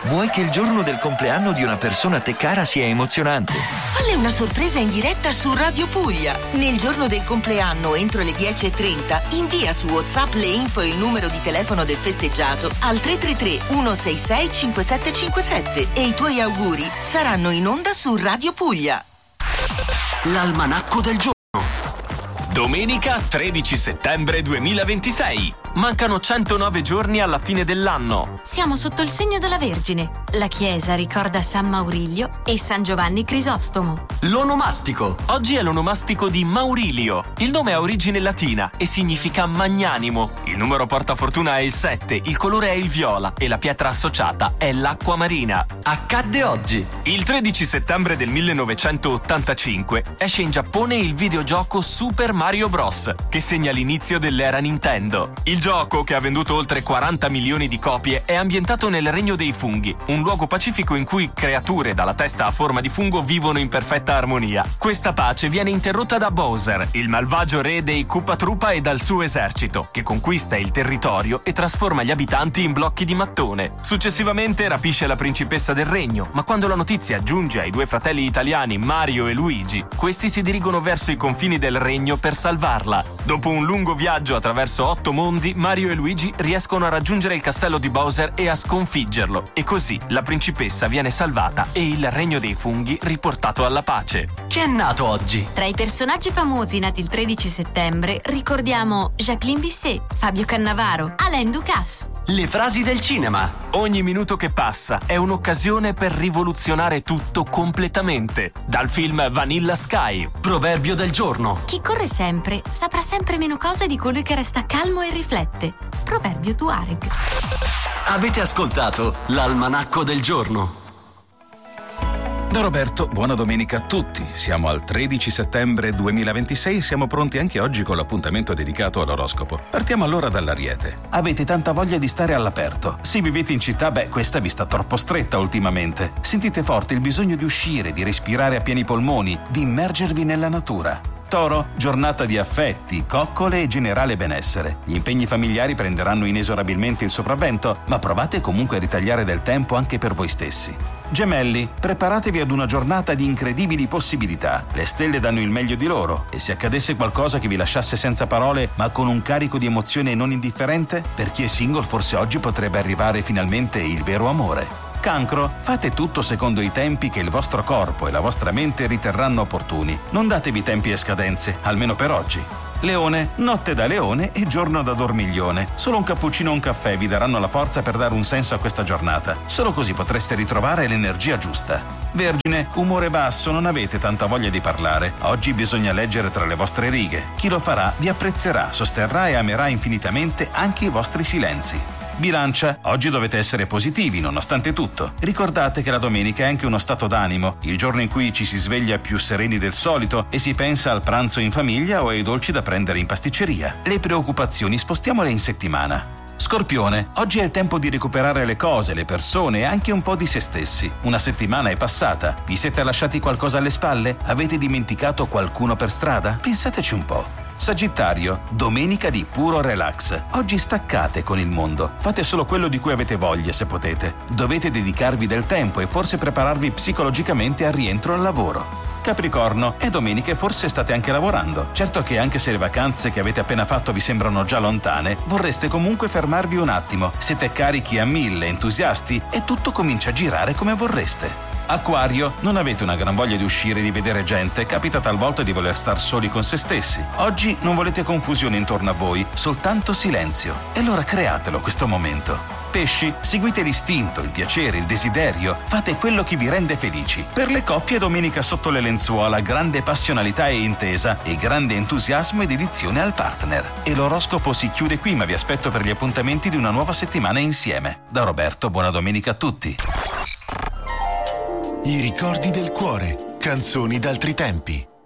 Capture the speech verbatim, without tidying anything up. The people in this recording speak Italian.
Vuoi che il giorno del compleanno di una persona a te cara sia emozionante? Falle una sorpresa in diretta su Radio Puglia. Nel giorno del compleanno, entro le dieci e trenta, invia su WhatsApp le info e il numero di telefono del festeggiato al tre tre tre uno sei sei cinque sette cinque sette e i tuoi auguri saranno in onda su Radio Puglia. L'almanacco del giorno. Domenica tredici settembre duemilaventisei. Mancano centonove giorni alla fine dell'anno. Siamo sotto il segno della Vergine. La chiesa ricorda San Maurilio e San Giovanni Crisostomo. L'onomastico. Oggi è l'onomastico di Maurilio. Il nome ha origine latina e significa magnanimo. Il numero portafortuna è il sette, il colore è il viola e la pietra associata è l'acqua marina. Accadde oggi. Il tredici settembre del millenovecentottantacinque esce in Giappone il videogioco Super Mario Bros, che segna l'inizio dell'era Nintendo. Il gioco, che ha venduto oltre quaranta milioni di copie, è ambientato nel Regno dei Funghi, un luogo pacifico in cui creature dalla testa a forma di fungo vivono in perfetta armonia. Questa pace viene interrotta da Bowser, il malvagio re dei Koopa Troopa, e dal suo esercito, che conquista il territorio e trasforma gli abitanti in blocchi di mattone. Successivamente rapisce la principessa del regno, ma quando la notizia giunge ai due fratelli italiani Mario e Luigi, questi si dirigono verso i confini del regno per salvarla. Dopo un lungo viaggio attraverso otto mondi, Mario e Luigi riescono a raggiungere il castello di Bowser e a sconfiggerlo, e così la principessa viene salvata e il regno dei funghi riportato alla pace. Chi è nato oggi? Tra i personaggi famosi nati il tredici settembre ricordiamo Jacqueline Bisset, Fabio Cannavaro, Alain Ducasse. Le frasi del cinema. Ogni minuto che passa è un'occasione per rivoluzionare tutto completamente. Dal film Vanilla Sky. Proverbio del giorno. Chi corre sempre saprà sempre meno cose di colui che resta calmo e riflette. Proverbio Tuareg. Avete ascoltato l'almanacco del giorno. Da Roberto, buona domenica a tutti. Siamo al tredici settembre duemilaventisei e siamo pronti anche oggi con l'appuntamento dedicato all'oroscopo. Partiamo allora dall'Ariete. Avete tanta voglia di stare all'aperto. Se vivete in città, beh, questa vi sta troppo stretta ultimamente. Sentite forte il bisogno di uscire, di respirare a pieni polmoni, di immergervi nella natura. Toro, giornata di affetti, coccole e generale benessere. Gli impegni familiari prenderanno inesorabilmente il sopravvento, ma provate comunque a ritagliare del tempo anche per voi stessi. Gemelli, preparatevi ad una giornata di incredibili possibilità. Le stelle danno il meglio di loro e se accadesse qualcosa che vi lasciasse senza parole ma con un carico di emozione non indifferente, per chi è single forse oggi potrebbe arrivare finalmente il vero amore. Cancro, fate tutto secondo i tempi che il vostro corpo e la vostra mente riterranno opportuni. Non datevi tempi e scadenze, almeno per oggi. Leone, notte da leone e giorno da dormiglione. Solo un cappuccino o un caffè vi daranno la forza per dare un senso a questa giornata. Solo così potreste ritrovare l'energia giusta. Vergine, umore basso, non avete tanta voglia di parlare. Oggi bisogna leggere tra le vostre righe. Chi lo farà vi apprezzerà, sosterrà e amerà infinitamente anche i vostri silenzi. Bilancia, oggi dovete essere positivi nonostante tutto. Ricordate che la domenica è anche uno stato d'animo, il giorno in cui ci si sveglia più sereni del solito e si pensa al pranzo in famiglia o ai dolci da prendere in pasticceria. Le preoccupazioni spostiamole in settimana. Scorpione, oggi è il tempo di recuperare le cose, le persone e anche un po' di se stessi. Una settimana è passata. Vi siete lasciati qualcosa alle spalle? Avete dimenticato qualcuno per strada? Pensateci un po'. Sagittario, domenica di puro relax. Oggi staccate con il mondo. Fate solo quello di cui avete voglia se potete. Dovete dedicarvi del tempo e forse prepararvi psicologicamente al rientro al lavoro. Capricorno, è domenica e forse state anche lavorando. Certo che anche se le vacanze che avete appena fatto vi sembrano già lontane, vorreste comunque fermarvi un attimo. Siete carichi a mille, entusiasti e tutto comincia a girare come vorreste. Acquario, non avete una gran voglia di uscire e di vedere gente, capita talvolta di voler star soli con se stessi. Oggi non volete confusione intorno a voi, soltanto silenzio. E allora createlo questo momento. Pesci, seguite l'istinto, il piacere, il desiderio, fate quello che vi rende felici. Per le coppie domenica sotto le lenzuola, grande passionalità e intesa e grande entusiasmo e dedizione al partner. E l'oroscopo si chiude qui, ma vi aspetto per gli appuntamenti di una nuova settimana insieme. Da Roberto, buona domenica a tutti. I ricordi del cuore, canzoni d'altri tempi.